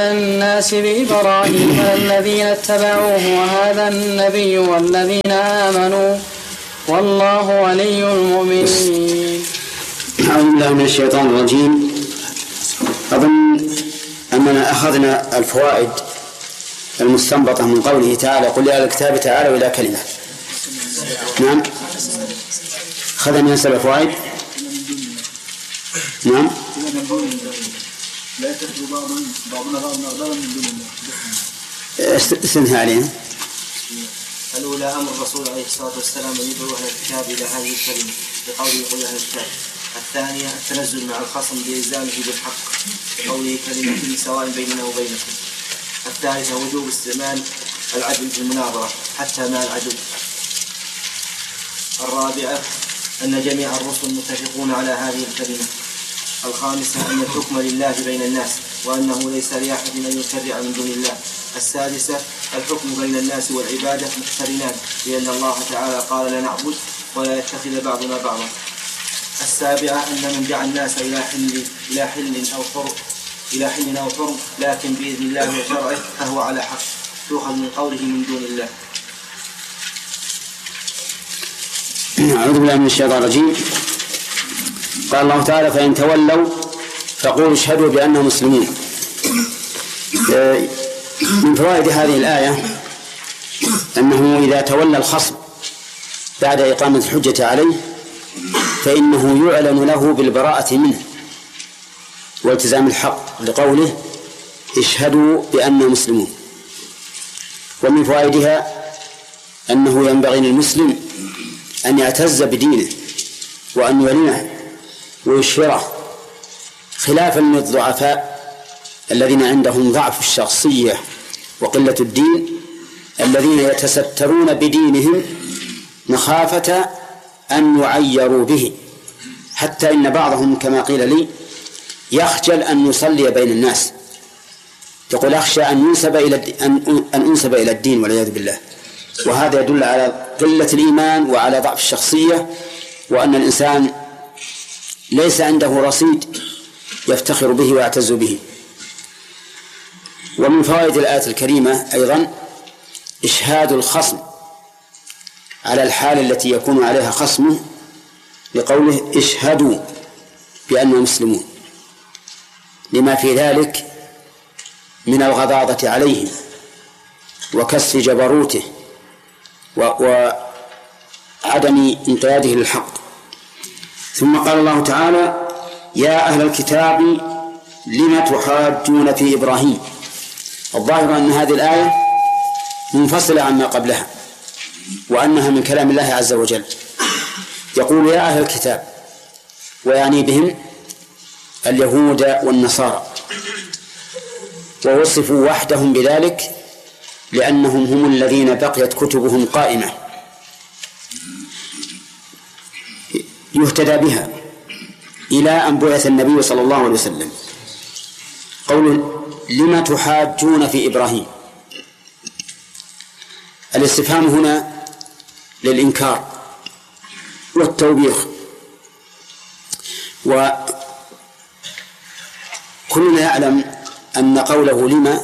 الناس بإبراهيم الذين اتبعوه وهذا النبي والذين آمنوا والله ولي المؤمنين. أعوذ بالله من الشيطان الرجيم. أظن أننا أخذنا الفوائد المستنبطة من قوله تعالى قل يا أهل الكتاب تعالوا إلى كلمة. نعم أخذنا من 7 فوائد. نعم لا يتخذ بعضنا بعضا أربابا من دون الله. استثنى علينا. الأولى أمر الرسول عليه الصلاة والسلام أن يدعو أهل الكتاب إلى هذه الكلمة بقوله قل أهل الكتاب. الثانية التنزل مع الخصم بإلزامه بالحق بقوله كلمة سواء بيننا وبينكم. الثالثة وجوب استعمال العدل في المناظرة حتى مع العدو. الرابعة أن جميع الرسل متفقون على هذه الكلمة. الخامسة أن الحكم لله بين الناس وأنه ليس لأحد أن يشرع من دون الله. السادسة الحكم بين الناس والعبادة مقترنان لأن الله تعالى قال لا نعبد ولا يتخذ بعضنا بعضا. السابعة أن من دعا الناس إلى حل أو حرم لكن بإذن الله وشرعه فهو على حق تؤخذ من قوله من دون الله. أعوذ بالله من الشيطان الرجيم. قال الله تعالى فإن تولوا فقولوا اشهدوا بأنهم مسلمون. من فوائد هذه الآية أنه إذا تولى الخصم بعد إقامة الحجة عليه فإنه يعلن له بالبراءة منه والتزام الحق لقوله اشهدوا بأنهم مسلمون. ومن فوائدها أنه ينبغي للمسلم أن يعتز بدينه وأن يعلنه ويشهره خلافا للضعفاء الذين عندهم ضعف الشخصية وقلة الدين الذين يتسترون بدينهم مخافة أن يعيروا به، حتى إن بعضهم كما قيل لي يخجل أن يصلي بين الناس، يقول أخشى أن أنسب إلى الدين والعياذ بالله. وهذا يدل على قلة الإيمان وعلى ضعف الشخصية وأن الإنسان ليس عنده رصيد يفتخر به ويعتز به. ومن فوائد الآية الكريمة أيضا إشهاد الخصم على الحال التي يكون عليها خصمه لقوله اشهدوا بأنهم مسلمون، لما في ذلك من الغضاضة عليهم وكسر جبروته وعدم انقياده للحق. ثم قال الله تعالى يا أهل الكتاب لم تحاجون في إبراهيم. الظاهر أن هذه الآية منفصلة عما قبلها وأنها من كلام الله عز وجل. يقول يا أهل الكتاب ويعني بهم اليهود والنصارى، ووصفوا وحدهم بذلك لأنهم هم الذين بقيت كتبهم قائمة يهتدى بها إلى أن بعث النبي صلى الله عليه وسلم. قول لما تحاجون في إبراهيم، الاستفهام هنا للإنكار والتوبيخ. وكلنا يعلم أن قوله لما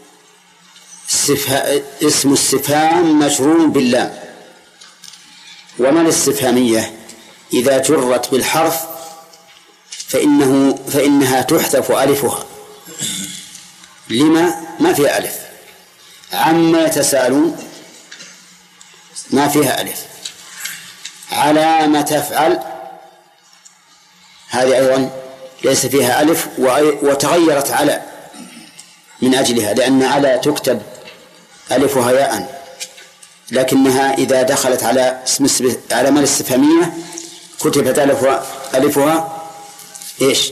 اسم استفهام مجرور باللام، وما الاستفهامية إذا جرت بالحرف فإنها تحذف ألفها. لما ما فيها ألف، عما يتساءلون ما فيها ألف، على ما تفعل هذه أيضا ليس فيها ألف وتغيرت على من أجلها، لأن على تكتب ألفها ياء، لكنها إذا دخلت على ما الاستفهامية كتبت ألفها إيش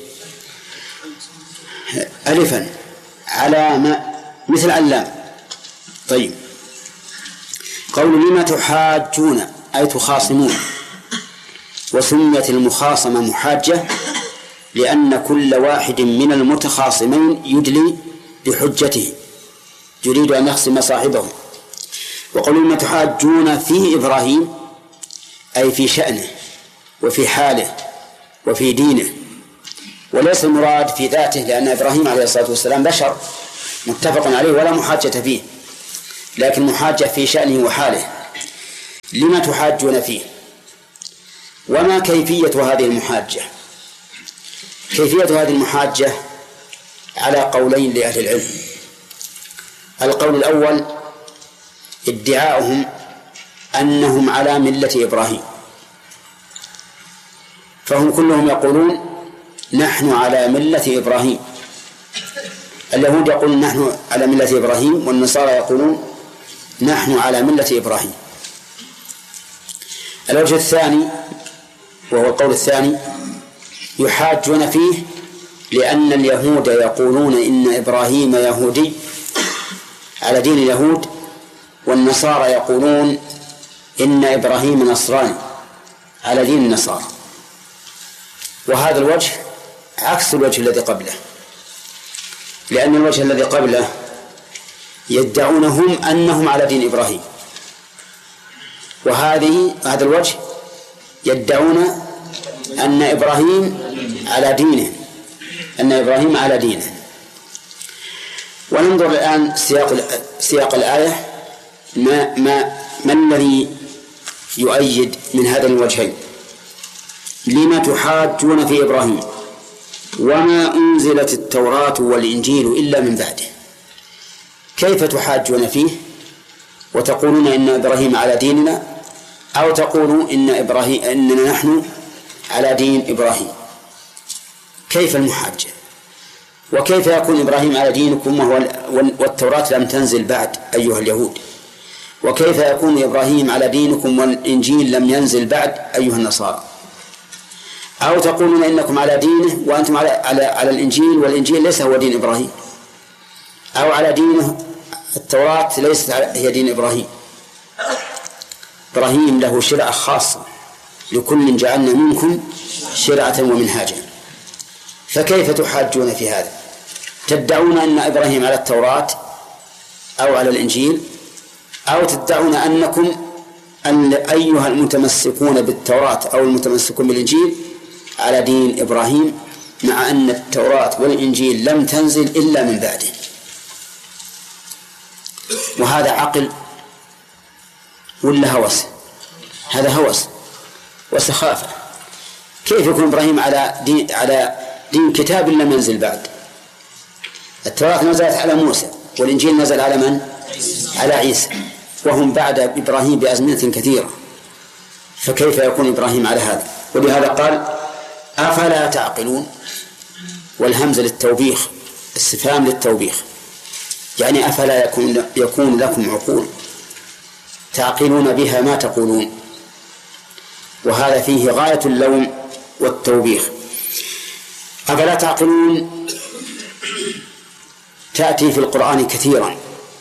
ألفا على ما مثل علام. طيب قول لما تحاجون أي تخاصمون. وسميت المخاصمة محاجة لأن كل واحد من المتخاصمين يدلي بحجته، يريد أن يخصم صاحبه. وقول لما تحاجون في إبراهيم أي في شأنه وفي حاله وفي دينه، وليس المراد في ذاته، لأن إبراهيم عليه الصلاة والسلام بشر متفق عليه ولا محاجة فيه، لكن محاجة في شأنه وحاله. لما تحاجون فيه؟ وما كيفية هذه المحاجة؟ كيفية هذه المحاجة على قولين لأهل العلم. القول الأول ادعاؤهم أنهم على ملة إبراهيم، فهم كلهم يقولون نحن على ملة إبراهيم. اليهود يقولون نحن على ملة إبراهيم، والنصارى يقولون نحن على ملة إبراهيم. الوجه الثاني وهو القول الثاني يحاجون فيه لأن اليهود يقولون إن إبراهيم يهودي على دين اليهود، والنصارى يقولون إن إبراهيم نصراني على دين النصارى. وهذا الوجه عكس الوجه الذي قبله، لأن الوجه الذي قبله يدعون هم أنهم على دين إبراهيم، هذا الوجه يدعون أن إبراهيم على دينه، أن إبراهيم على دينه. وننظر الآن سياق الآية ما الذي يؤيد من هذا الوجهين. لما تحاجون في إبراهيم وما أنزلت التوراة والإنجيل إلا من بعده. كيف تحاجون فيه وتقولون إن إبراهيم على ديننا، أو تقولوا إننا نحن على دين إبراهيم؟ كيف المحاجة؟ وكيف يكون إبراهيم على دينكم والتوراة لم تنزل بعد أيها اليهود؟ وكيف يكون إبراهيم على دينكم والإنجيل لم ينزل بعد أيها النصارى؟ أو تقولون إنكم على دينه وأنتم على الإنجيل، والإنجيل ليس هو دين إبراهيم، أو على دينه التوراة ليست هي دين إبراهيم. إبراهيم له شرعة خاصة، لكل جعلنا منكم شرعة ومنهاجا. فكيف تحاجون في هذا؟ تدعون أن إبراهيم على التوراة أو على الإنجيل، أو تدعون أن أيها المتمسكون بالتوراة أو المتمسكون بالإنجيل على دين إبراهيم، مع أن التوراة والإنجيل لم تنزل إلا من بعده. وهذا عقل ولا هوس؟ هذا هوس وسخافة. كيف يكون إبراهيم على دين كتاب لم ينزل بعد؟ التوراة نزلت على موسى، والإنجيل نزل على من؟ على عيسى، وهم بعد إبراهيم بأزمنة كثيرة. فكيف يكون إبراهيم على هذا؟ ولهذا قال أفلا تعقلون، والهمزة للتوبيخ، استفهام للتوبيخ، يعني أفلا يكون لكم عقول تعقلون بها ما تقولون. وهذا فيه غاية اللوم والتوبيخ. أفلا تعقلون تأتي في القرآن كثيرا،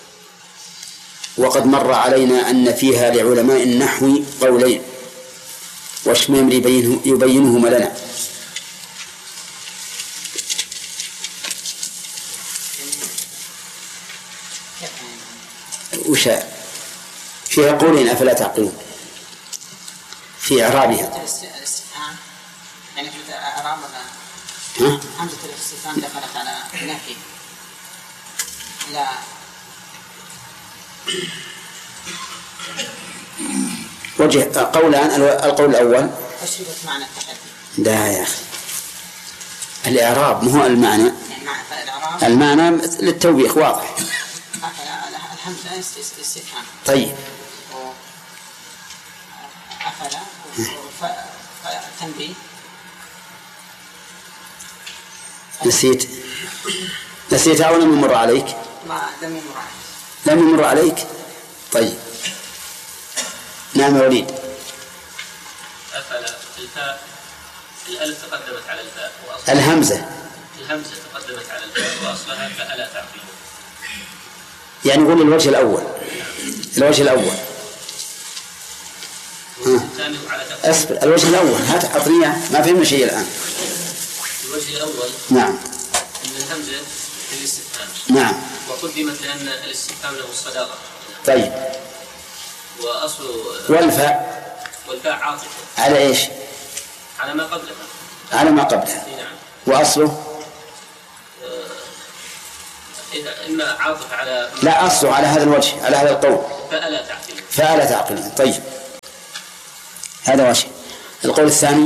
وقد مر علينا أن فيها لعلماء النحو قولين، والشميمري يبينهما لنا. فيها قولين أفلا تعقلون في إعرابها. الاستفهام يعني في الإعراب ولا همزة الاستفهام دخلت على نفي؟ لا وجه قولان. القول الأول أشربت معنى التحدي. لا يا أخي، الإعراب مو المعنى، يعني المعنى للتوبيخ واضح. الهمزة استفهام. طيب أفلا تنبيه. نسيت أو لم يمر عليك؟ لم يمر عليك. طيب نعم يا وليد. أفلا الفاء الألف تقدمت على الفاء الهمزة تقدمت على الفاء وأصلها فألا تعقلون. يعني نقول الوجه الأول. أصبر، الوجه الأول هات أعطني، ما فهمنا شيء الآن. الوجه الأول نعم أن الهمزة للاستفهام. نعم. وقدمت لأن الاستفهام له الصداقة. طيب. وأصل والفاء عاطفة على إيش؟ على ما قبلها. على ما قبلها. نعم. وأصله إما عاطف على لا، أصله على هذا الوجه، على هذا القول. فألا تعقلون. طيب، هذا وجه. القول الثاني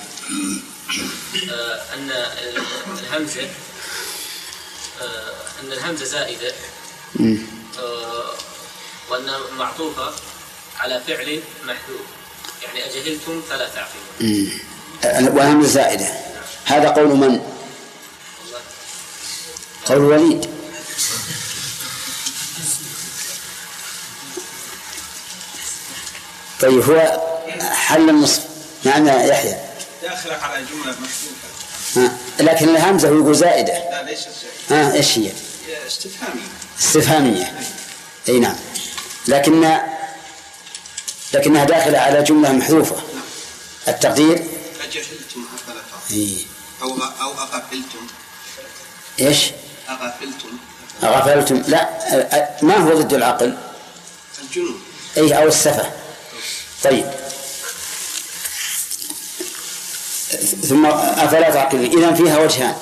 أن الهمزة زائدة، وأن معطوفة على فعل محذوف، يعني أجهلتم فلا تعقلون. والهمزة زائدة، هذا قول من؟ قول الوليد. طيب، هو حل النصف. نعم يا يحيى. داخل على جملة محذوفة. لكن الهمزة يقول زائدة. لا، ليست زائدة. ايش هي؟ استفهامية. اي نعم، لكنها داخلة على جملة محذوفة. التقدير أجهلتم أفلا تعقلون أو أغفلتم. ايش؟ أغفلتم. لا، ما هو ضد العقل؟ الجنون. أو السفة. طيب، ثم أفلا تعقلون. إذن فيها وجهان.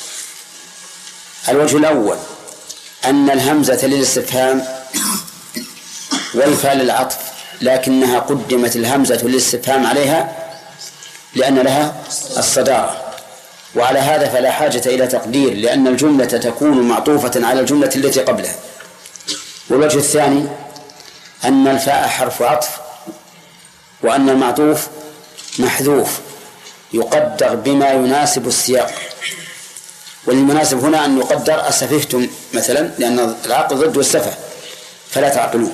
الوجه الأول أن الهمزة للاستفهام والفاء للعطف، لكنها قدمت الهمزة للاستفهام عليها لأن لها الصدارة، وعلى هذا فلا حاجة إلى تقدير، لأن الجملة تكون معطوفة على الجملة التي قبلها. والوجه الثاني أن الفاء حرف عطف، وأن المعطوف محذوف يقدر بما يناسب السياق. والمناسب هنا أن يقدر أسفهتم مثلا، لأن العقل ضد السفه، فلا تعقلون.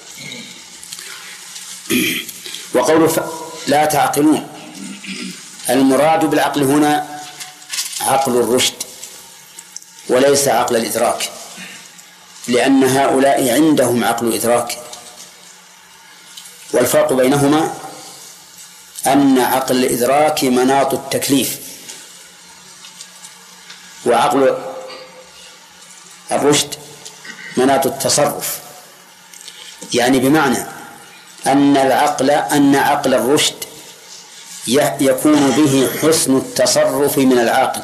وقول لا تعقلون، المراد بالعقل هنا عقل الرشد وليس عقل الإدراك، لأن هؤلاء عندهم عقل إدراك. والفرق بينهما أن عقل الإدراك مناط التكليف، وعقل الرشد مناط التصرف. يعني بمعنى أن عقل الرشد يكون به حسن التصرف من العاقل،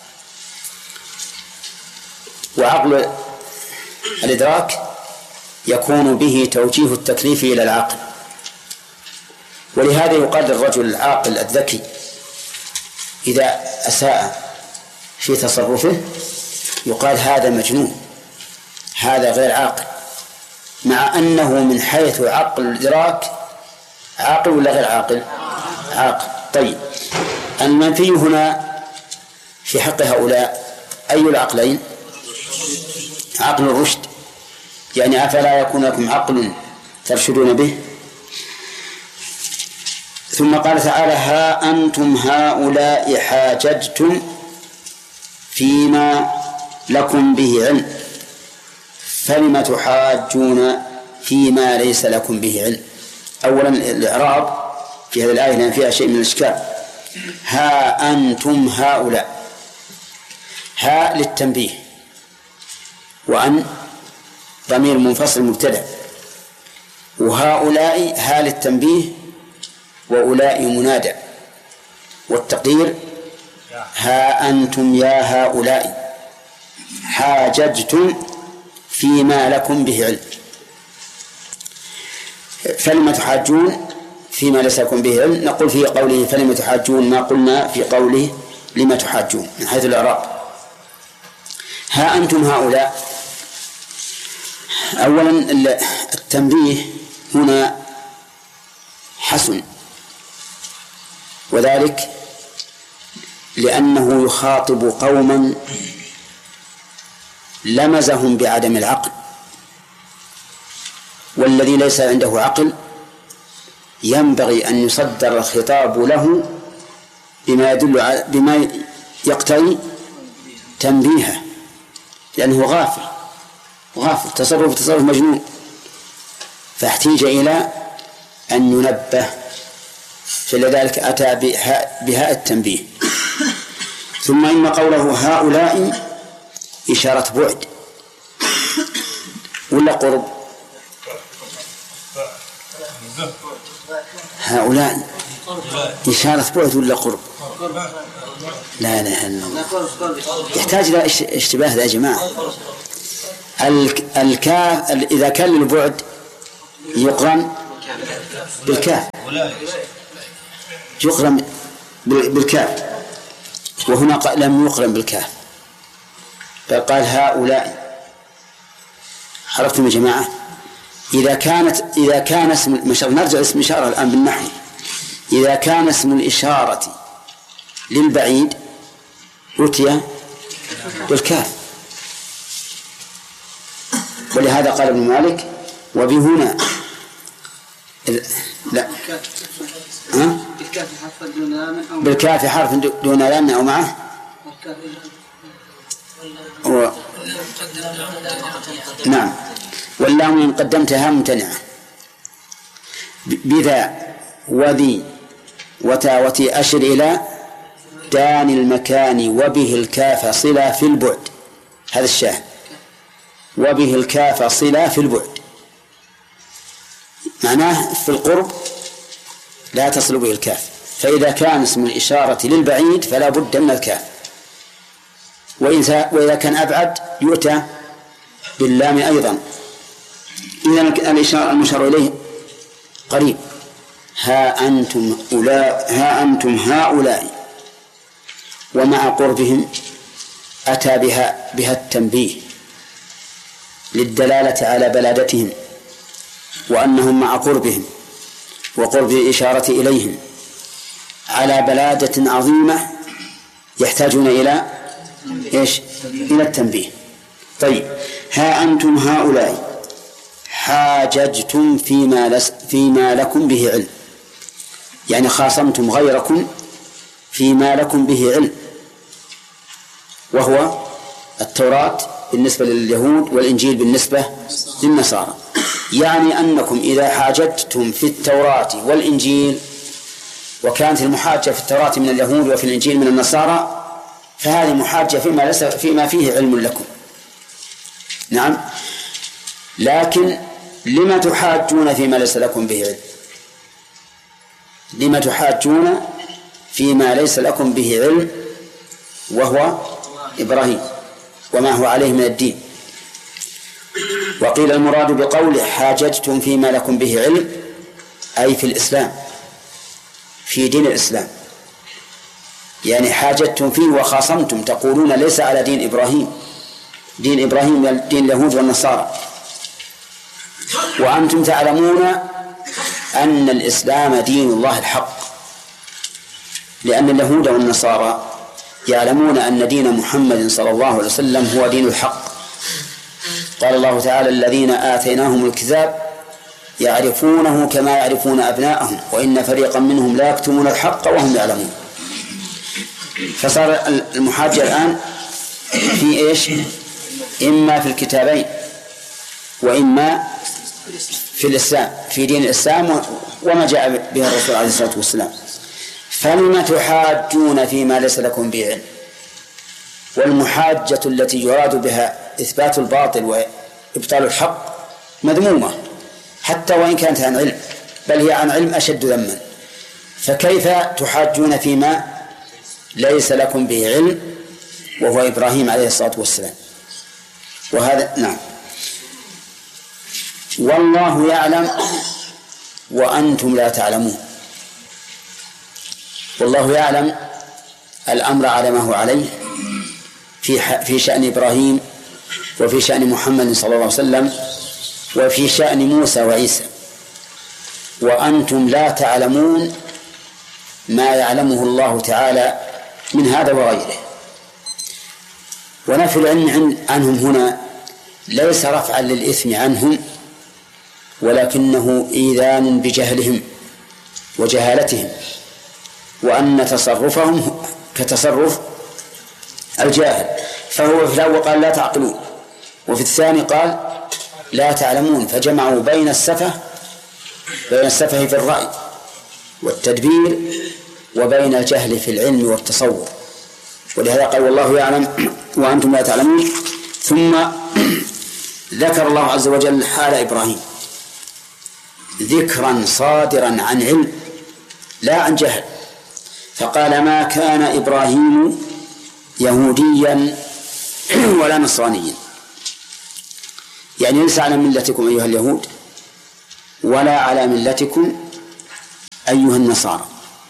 وعقل الإدراك يكون به توجيه التكليف إلى العاقل. ولهذا يقال للرجل العاقل الذكي إذا أساء في تصرفه يقال هذا مجنون، هذا غير عاقل، مع أنه من حيث عقل الإدراك عاقل ولا غير عاقل؟ عاقل. طيب، المنفي هنا في حق هؤلاء أي العقلين؟ عقل الرشد، يعني أفلا يكون لكم عقل ترشدون به. ثم قال تعالى ها أنتم هؤلاء حاججتم فيما لكم به علم فلم تحاجون فيما ليس لكم به علم. أولا الإعراب في هذه الآية لأن فيها شيء من الإشكال. ها أنتم هؤلاء، ها للتنبيه، وأن ضمير منفصل مبتدأ، وهؤلاء ها للتنبيه وأولاء منادى، والتقدير ها أنتم يا هؤلاء حاججتم فيما لكم به علم. فلم تحاجون فيما ليس لكم به علم، نقول في قوله فلم تحاجون ما قلنا في قوله لما تحاجون من حيث الإعراب. ها أنتم هؤلاء، أولا التنبيه هنا حسن، وذلك لأنه يخاطب قوما لمزهم بعدم العقل، والذي ليس عنده عقل ينبغي أن يصدر الخطاب له بما يقتضي تنبيهه، لأنه غافل تصرف مجنون، فاحتيج إلى أن ينبه، فلذلك أتى بهاء التنبيه. ثم إن قوله هؤلاء إشارة بعد ولا قرب؟ هؤلاء إشارة بعد ولا قرب؟ لا لا لا، يحتاج إلى اشتباه يا جماعة. الكاف إذا كان للبعد يقرن بالكاف، يقرن بالكاف، وهنا لم يقرن بالكاف بل قال هؤلاء. عرفتم يا جماعة؟ إذا كان اسم الإشارة، نرجع اسم الإشارة الآن بالنحو، إذا كان اسم الإشارة للبعيد أتي بالكاف، ولهذا قال ابن مالك وبهنا لا بالكاف حرف دون لام أو معه نعم، واللام إن قدمتها ممتنعة. بذا وذي وتا وتي أشر إلى دان المكان وبه الكاف صلة في البعد، هذا الشاهد، وبه الكاف صلة في البعد، معناه في القرب لا تصل به الكاف، فإذا كان اسم الإشارة للبعيد فلا بد من الكاف، وإذا كان أبعد يؤتى باللام أيضا. إذا الإشارة المشار إليه قريب، ها أنتم هؤلاء، ومع قربهم أتى بها التنبيه للدلالة على بلادتهم، وأنهم مع قربهم وقرب الإشارة إليهم على بلادة عظيمة يحتاجون إلى إيش؟ إلى التنبيه. طيب، ها أنتم هؤلاء حاججتم فيما لكم به علم، يعني خاصمتم غيركم فيما لكم به علم، وهو التوراة بالنسبة لليهود والإنجيل بالنسبة للنصارى. يعني أنكم إذا حاججتم في التوراة والإنجيل، وكانت المحاجة في التوراة من اليهود وفي الإنجيل من النصارى، فهذه محاجة فيما فيه علم لكم. نعم، لكن لما تحاجون فيما ليس لكم به علم؟ لما تحاجون فيما ليس لكم به علم وهو إبراهيم وما هو عليه من الدين. وقيل المراد بقول حاججتم فيما لكم به علم أي في الإسلام، في دين الإسلام، يعني حاججتم فيه وخاصمتم، تقولون ليس على دين إبراهيم، دين إبراهيم دين اليهود والنصارى، وأنتم تعلمون أن الإسلام دين الله الحق، لأن اليهود والنصارى يعلمون أن دين محمد صلى الله عليه وسلم هو دين الحق. قال الله تعالى الذين آتيناهم الكتاب يعرفونه كما يعرفون أبناءهم وإن فريقا منهم لا يكتمون الحق وهم يعلمون. فصار المحاجة الآن في إيش؟ إما في الكتابين وإما في الإسلام، في دين الإسلام وما جاء به الرسول عليه الصلاة والسلام. فلما تحاجون فيما ليس لكم به علم؟ والمحاجة التي يراد بها إثبات الباطل وإبطال الحق مذمومة حتى وإن كانت عن علم، بل هي عن علم أشد ذما، فكيف تحاجون فيما ليس لكم به علم وهو إبراهيم عليه الصلاة والسلام؟ وهذا نعم. والله يعلم وأنتم لا تعلمون. والله يعلم الأمر على ما هو عليه في شأن إبراهيم وفي شأن محمد صلى الله عليه وسلم وفي شأن موسى وعيسى، وأنتم لا تعلمون ما يعلمه الله تعالى من هذا وغيره. ونفي العلم عنهم هنا ليس رفعا للإثم عنهم، ولكنه إيذان بجهلهم وجهالتهم، وأن تصرفهم كتصرف الجاهل. فهو في الأول قال لا تعقلون، وفي الثاني قال لا تعلمون، فجمعوا بين السفه في الرأي والتدبير وبين الجهل في العلم والتصور. ولهذا قال والله يعلم وأنتم لا تعلمون. ثم ذكر الله عز وجل حال إبراهيم ذكرا صادرا عن علم لا عن جهل، فقال ما كان إبراهيم يهوديا ولا نصرانيا، يعني ليس على ملتكم أيها اليهود ولا على ملتكم أيها النصارى.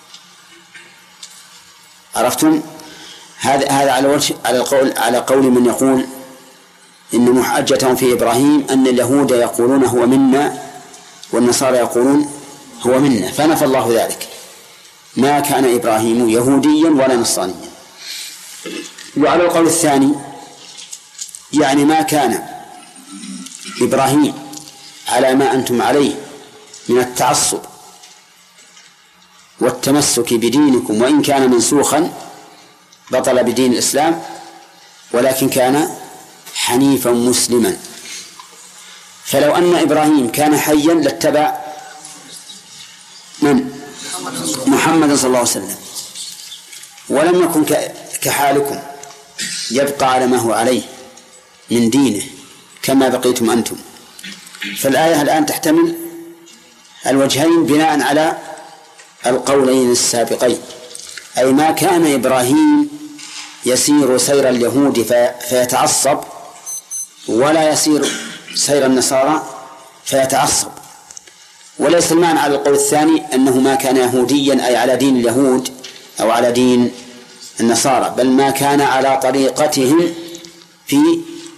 عرفتم؟ هذا على قول من يقول إن محجتهم في إبراهيم أن اليهود يقولون هو منا والنصارى يقولون هو منا، فنفى الله ذلك. ما كان إبراهيم يهوديا ولا نصرانيا. وعلى القول الثاني يعني ما كان إبراهيم على ما أنتم عليه من التعصب والتمسك بدينكم وإن كان منسوخا بطل بدين الإسلام، ولكن كان حنيفا مسلما. فلو أن إبراهيم كان حيا لاتبع من؟ محمد صلى الله عليه وسلم، ولم يكن كحالكم يبقى على ما هو عليه من دينه كما بقيتم أنتم. فالآية الآن تحتمل الوجهين بناء على القولين السابقين، أي ما كان إبراهيم يسير سير اليهود فيتعصب ولا يسير سير النصارى فيتعصب. وليس المعنى على القول الثاني أنه ما كان يهوديا أي على دين اليهود أو على دين النصارى، بل ما كان على طريقتهم في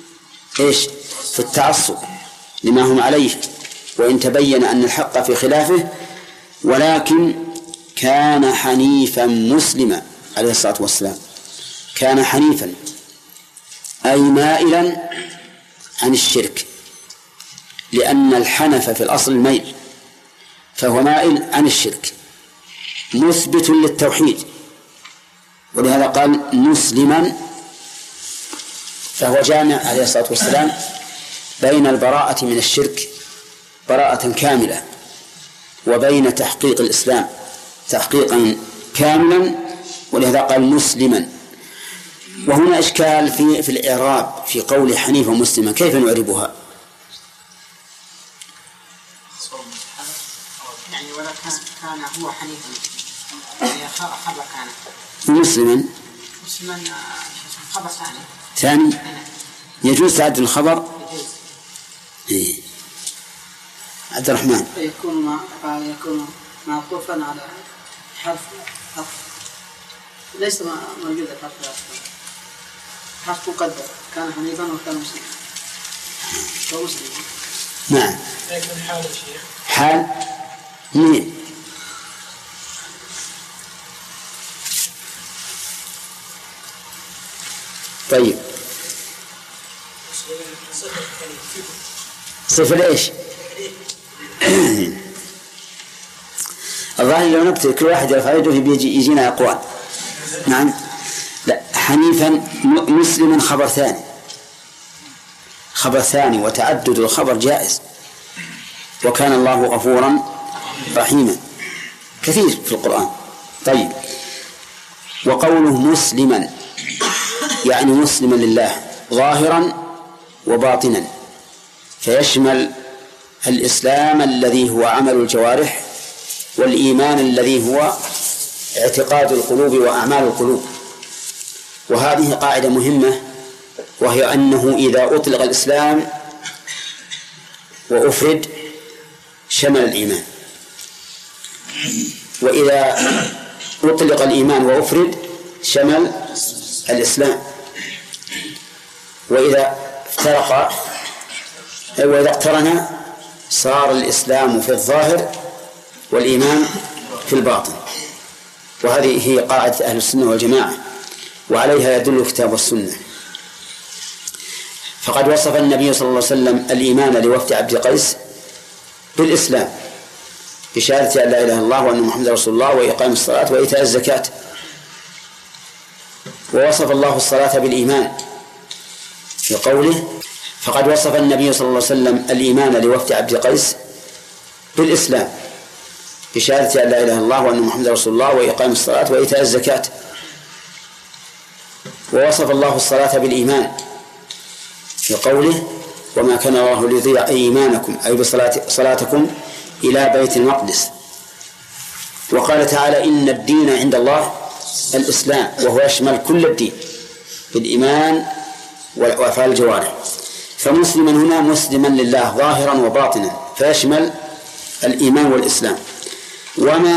التعصب لما هم عليه، وإن تبين أن الحق في خلافه، ولكن كان حنيفا مسلما عليه الصلاة والسلام. كان حنيفا أي مائلا عن الشرك، لأن الحنف في الأصل الميل، فهو مائل عن الشرك مثبت للتوحيد، ولهذا قال مسلما. فهو جامع عليه الصلاة والسلام بين البراءة من الشرك براءة كاملة وبين تحقيق الإسلام تحقيقا كاملا، ولهذا قال مسلما. وهنا إشكال في الإعراب في قول حنيفا مسلما، كيف نعربها؟ يعني ولا كان هو حنيفا يعني خبر كان مسلما خبر ثاني يجوز تعدل الخبر. عبد الرحمن يكون معطوفا على حرف ليس موجود حرف مقدر، كان حنيفا وكان مسلما. نعم. حال مين؟ طيب صفر ايش؟ الظاهر لو نكتب كل واحد يرفع يده يجينا أقوال. نعم. لا، حنيفا مسلما خبر ثاني وتعدد الخبر جائز، وكان الله غفورا رحيما كثير في القرآن. طيب، وقوله مسلما يعني مسلما لله ظاهرا وباطنا، فيشمل الإسلام الذي هو عمل الجوارح والإيمان الذي هو اعتقاد القلوب وأعمال القلوب. وهذه قاعدة مهمة، وهي أنه إذا أطلق الإسلام وأفرد شمل الإيمان، وإذا أطلق الإيمان وأفرد شمل الإسلام، وإذا اقترن صار الإسلام في الظاهر والإيمان في الباطن. وهذه هي قاعدة أهل السنة والجماعة، وعليها يدل الكتاب والسنة. فقد وصف النبي صلى الله عليه وسلم الإيمان لوفد عبد قيس بالإسلام بشهادة أن لا إله إلا الله وأن محمد رسول الله وإقام الصلاة وإيتاء الزكاة. ووصف الله الصلاة بالإيمان في قوله فقد وصف النبي صلى الله عليه وسلم الإيمان لوفد عبد قيس بالإسلام بشهادة أن لا إله إلا الله وأن محمد رسول الله وإقام الصلاة وإيتاء الزكاة. ووصف الله الصلاة بالإيمان في قوله وما كان الله ليضيع إيمانكم أي بصلاتكم إلى بيت المقدس. وقال تعالى إن الدين عند الله الإسلام، وهو يشمل كل الدين بالإيمان وأفعال الجوارح. فمسلما هنا مسلما لله ظاهرا وباطنا، فيشمل الإيمان والإسلام. وما